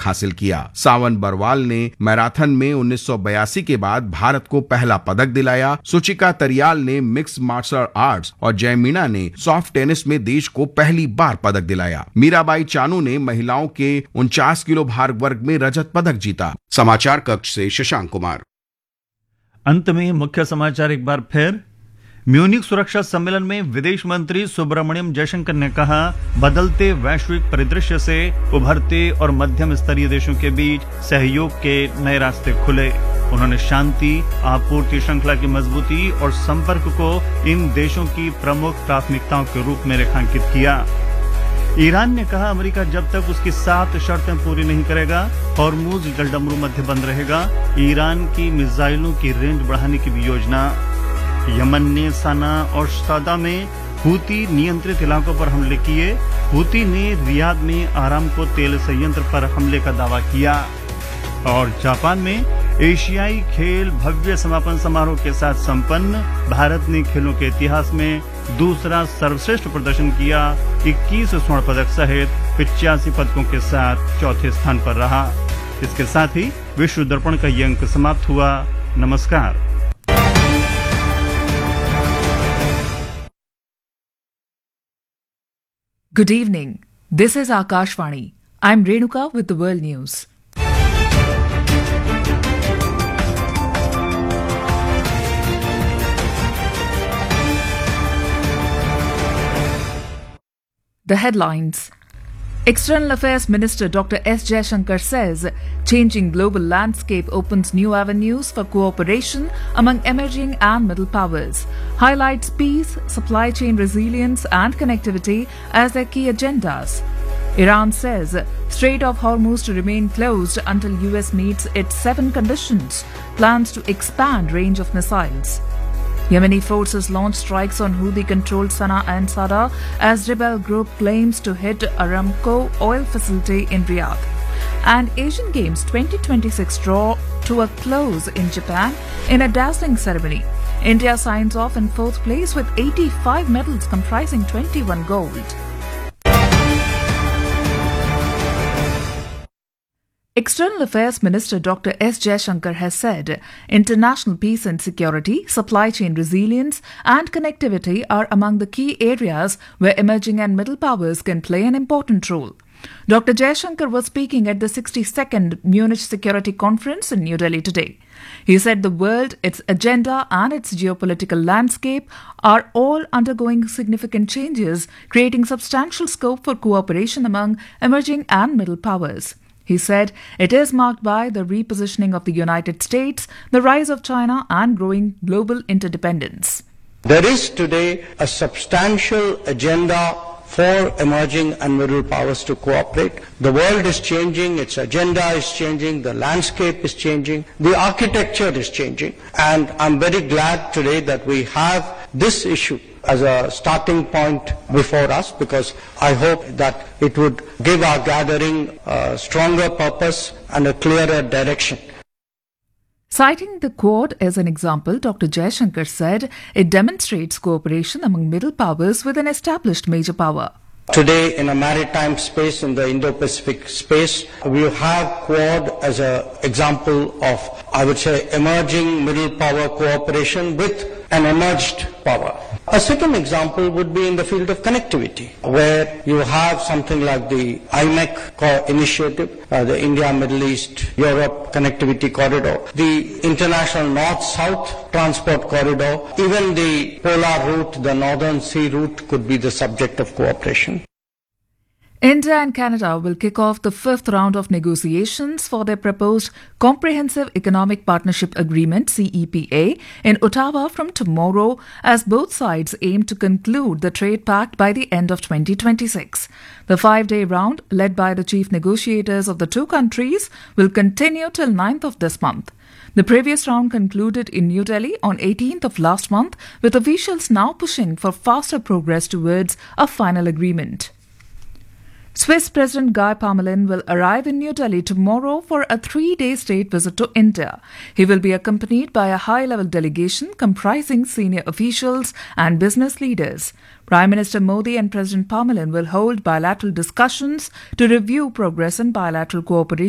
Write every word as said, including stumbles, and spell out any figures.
हासिल किया। सावन बरवाल ने मैराथन में उन्नीस सौ बयासी के बाद भारत को पहला पदक दिलाया। सुचिका तरियाल ने मिक्स मार्शल आर्ट्स और जयमीना ने सॉफ्ट टेनिस में देश को पहली बार पदक दिलाया। मीराबाई चानू ने महिलाओं के उनचास किलो भार वर्ग में रजत पदक जीता। समाचार कक्ष से शशांक कुमार। अंत में मुख्य समाचार एक बार फिर। म्यूनिक सुरक्षा सम्मेलन में विदेश मंत्री सुब्रमण्यम जयशंकर ने कहा, बदलते वैश्विक परिदृश्य से उभरते और मध्यम स्तरीय देशों के बीच सहयोग के नए रास्ते खुले। उन्होंने शांति, आपूर्ति श्रृंखला की मजबूती और संपर्क को इन देशों की प्रमुख प्राथमिकताओं के रूप में रेखांकित किया। ईरान ने कहा, अमेरिका जब तक उसकी सात शर्तें पूरी नहीं करेगा, हॉर्मुज जलडमरू मध्य बंद रहेगा। ईरान की मिसाइलों की रेंज बढ़ाने की भी योजना। यमन ने सना और सदा में हूती नियंत्रित इलाकों पर हमले किए। हूती ने रियाद में आरामको तेल संयंत्र पर हमले का दावा किया। और जापान में एशियाई खेल भव्य समापन समारोह के साथ संपन्न। भारत ने खेलों के इतिहास में दूसरा सर्वश्रेष्ठ प्रदर्शन किया। इक्कीस स्वर्ण पदक सहित पिचासी पदकों के साथ चौथे स्थान पर रहा। इसके साथ ही विश्व दर्पण का ये अंक समाप्त हुआ। नमस्कार। Good evening. This is Akashvani. I'm Renuka with the World News. The headlines. External Affairs Minister Doctor S. Jaishankar says changing global landscape opens new avenues for cooperation among emerging and middle powers, highlights peace, supply chain resilience and connectivity as their key agendas. Iran says Strait of Hormuz to remain closed until U S meets its seven conditions, plans to expand range of missiles. Yemeni forces launched strikes on Houthi-controlled Sana'a and Sada as rebel group claims to hit Aramco oil facility in Riyadh. And Asian Games twenty twenty-six draw to a close in Japan in a dazzling ceremony. India signs off in fourth place with eighty-five medals comprising twenty-one gold. External Affairs Minister Doctor S. Jaishankar has said international peace and security, supply chain resilience and connectivity are among the key areas where emerging and middle powers can play an important role. Doctor Jaishankar was speaking at the sixty-second Munich Security Conference in New Delhi today. He said the world, its agenda and its geopolitical landscape are all undergoing significant changes, creating substantial scope for cooperation among emerging and middle powers. He said it is marked by the repositioning of the United States, the rise of China and growing global interdependence. There is today a substantial agenda for emerging and middle powers to cooperate. The world is changing, its agenda is changing, the landscape is changing, the architecture is changing, and I'm very glad today that we have this issue as a starting point before us, because I hope that it would give our gathering a stronger purpose and a clearer direction. Citing the Quad as an example, Doctor Jaishankar said it demonstrates cooperation among middle powers with an established major power. Today, in a maritime space, in the Indo-Pacific space, we have Quad as an example of, I would say, emerging middle power cooperation with an emerged power. A second example would be in the field of connectivity, where you have something like the I M E C initiative, uh, the India, Middle East, Europe Connectivity Corridor, the International North-South Transport Corridor, even the polar route, the Northern Sea route could be the subject of cooperation. India and Canada will kick off the fifth round of negotiations for their proposed Comprehensive Economic Partnership Agreement C E P A in Ottawa from tomorrow, as both sides aim to conclude the trade pact by the end of twenty twenty-six. The five-day round, led by the chief negotiators of the two countries, will continue till ninth of this month. The previous round concluded in New Delhi on eighteenth of last month, with officials now pushing for faster progress towards a final agreement. Swiss President Guy Parmelin will arrive in New Delhi tomorrow for a three-day state visit to India. He will be accompanied by a high-level delegation comprising senior officials and business leaders. Prime Minister Modi and President Parmelin will hold bilateral discussions to review progress in bilateral cooperation